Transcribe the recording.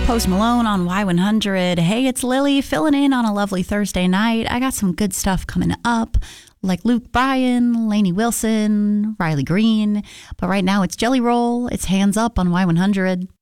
Post Malone on Y100. Hey, it's Lily filling in on a lovely Thursday night. I got some good stuff coming up, like Luke Bryan, Lainey Wilson, Riley Green. But right now it's Jelly Roll. It's Hands Up on Y100.